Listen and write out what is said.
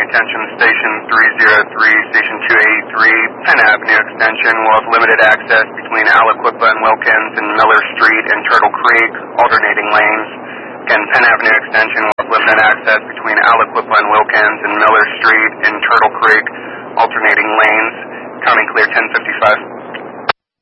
attention station 303, station 283, Penn Avenue extension will have limited access between Aliquippa and Wilkins and Miller Street and Turtle Creek, alternating lanes. Again, Penn Avenue extension will have limited access between Aliquippa and Wilkins and Miller Street and Turtle Creek, alternating lanes. Counting clear 1055.